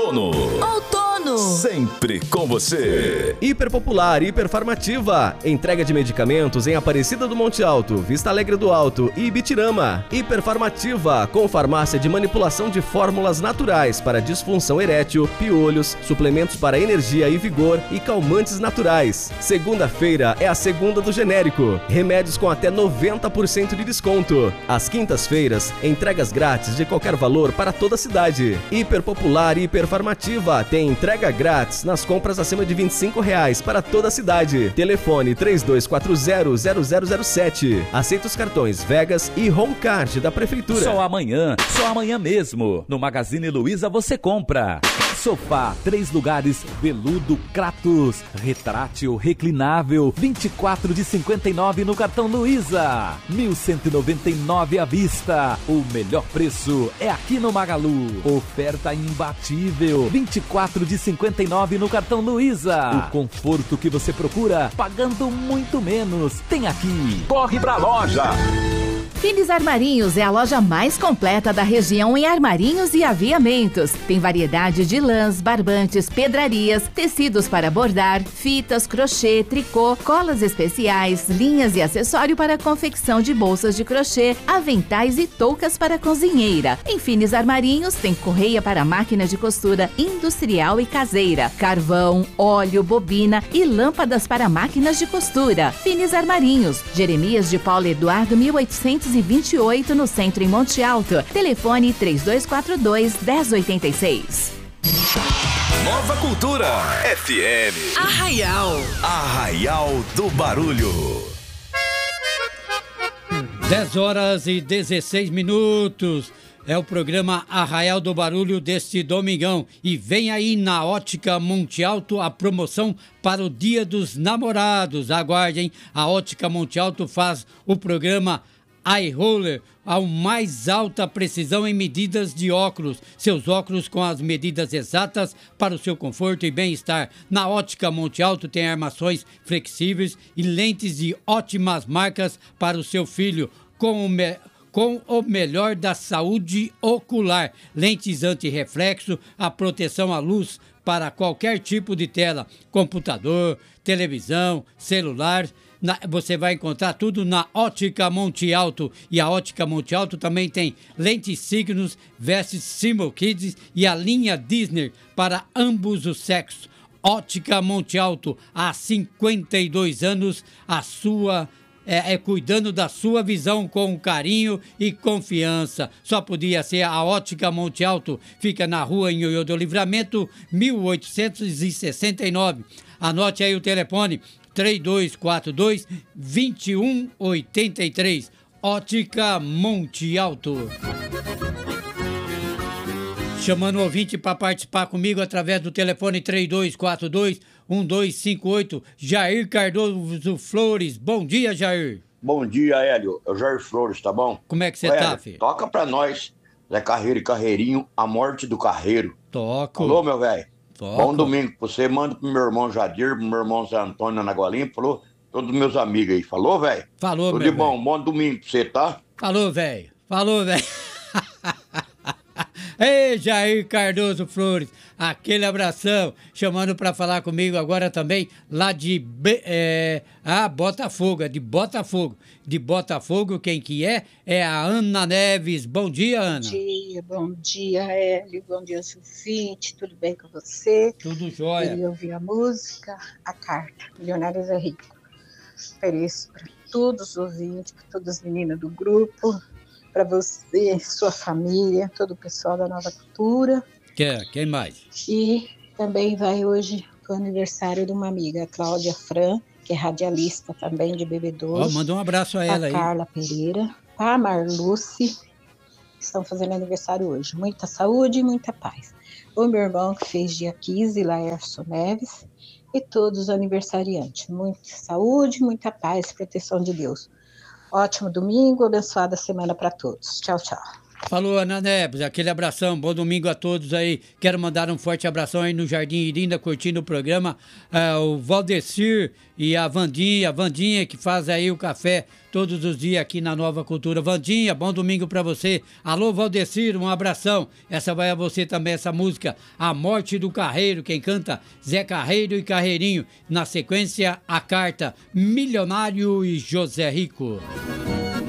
Outono. Sempre com você. Hiperpopular, Hiperfarmativa. Entrega de medicamentos em Aparecida do Monte Alto, Vista Alegre do Alto e Ibitirama. Hiperfarmativa, com farmácia de manipulação de fórmulas naturais para disfunção erétil, piolhos, suplementos para energia e vigor e calmantes naturais. Segunda-feira é a segunda do genérico. Remédios com até 90% de desconto. Às quintas-feiras, entregas grátis de qualquer valor para toda a cidade. Hiperpopular, Hiperfarmativa tem entrega grátis nas compras acima de R$25 para toda a cidade. Telefone 3240-0007. Aceita os cartões Vegas e Homecard da Prefeitura. Só amanhã mesmo. No Magazine Luiza você compra sofá, 3 lugares, veludo Kratos, retrátil reclinável, 24 de 59 no cartão Luiza, 1.199 à vista. O melhor preço é aqui no Magalu. Oferta imbatível, 24 de 59 no cartão Luiza. O conforto que você procura, pagando muito menos, tem aqui. Corre pra loja. Finis Armarinhos é a loja mais completa da região em armarinhos e aviamentos. Tem variedade de lãs, barbantes, pedrarias, tecidos para bordar, fitas, crochê, tricô, colas especiais, linhas e acessório para confecção de bolsas de crochê, aventais e toucas para cozinheira. Em Finis Armarinhos tem correia para máquina de costura industrial e caseira, carvão, óleo, bobina e lâmpadas para máquinas de costura. Finis Armarinhos, Jeremias de Paulo Eduardo 1828 no centro em Monte Alto. Telefone 3242-1086. Nova Cultura FM. Arraial do Barulho. 10h16. É o programa Arraial do Barulho deste domingão. E vem aí na Ótica Monte Alto a promoção para o Dia dos Namorados. Aguardem, a Ótica Monte Alto faz o programa Eye Roller, a mais alta precisão em medidas de óculos. Seus óculos com as medidas exatas para o seu conforto e bem-estar. Na Ótica Monte Alto tem armações flexíveis e lentes de ótimas marcas para o seu filho, com o melhor da saúde ocular. Lentes anti-reflexo, a proteção à luz para qualquer tipo de tela, computador, televisão, celular. Você vai encontrar tudo na Ótica Monte Alto. E a Ótica Monte Alto também tem lentes signos, vestes Symbol Kids e a linha Disney para ambos os sexos. Ótica Monte Alto, há 52 anos, a sua... cuidando da sua visão com carinho e confiança. Só podia ser a Ótica Monte Alto. Fica na rua Nhoiô do Livramento, 1869. Anote aí o telefone, 3242-2183. Ótica Monte Alto. Chamando o ouvinte para participar comigo através do telefone 3242-1258. Jair Cardoso Flores. Bom dia, Jair. Bom dia, Hélio. É o Jair Flores, tá bom? Como é que você tá, filho? Toca pra nós, Zé Carreiro e Carreirinho, A Morte do Carreiro. Toco. Falou, meu velho? Toco. Bom domingo pra você. Manda pro meu irmão Jadir, pro meu irmão Zé Antônio na Golinha. Falou, todos meus amigos aí. Falou, velho? Falou, tudo meu de bom. véio. Bom domingo pra você, tá? Falou, velho. Falou, velho. Ei, Jair Cardoso Flores, aquele abração, chamando para falar comigo agora também, lá de Botafogo, de Botafogo. De Botafogo, quem que é? É a Ana Neves. Bom dia, Ana. Bom dia, Hélio, bom dia, Sulfite, tudo bem com você? Tudo jóia. Eu ouvi a música, a carta, Milionários é Rico. Feliz para todos os ouvintes, para todas as meninas do grupo, para você, sua família, todo o pessoal da Nova Cultura. Quem mais? E também vai hoje o aniversário de uma amiga, a Cláudia Fran, que é radialista também de Bebedouro. Manda um abraço a ela aí. A Carla Pereira, a Marluce, estão fazendo aniversário hoje. Muita saúde e muita paz. O meu irmão que fez dia 15, Laércio Neves, e todos os aniversariantes. Muita saúde, muita paz, proteção de Deus. Ótimo domingo, abençoada semana para todos. Tchau, tchau. Falou, Ana Neves, aquele abração, bom domingo a todos aí. Quero mandar um forte abração aí no Jardim Irinda, curtindo o programa. O Valdecir e a Vandinha que faz aí o café todos os dias aqui na Nova Cultura. Vandinha, bom domingo pra você. Alô, Valdecir, um abração. Essa vai a você também, essa música, A Morte do Carreiro. Quem canta, Zé Carreiro e Carreirinho. Na sequência, A Carta, Milionário e José Rico.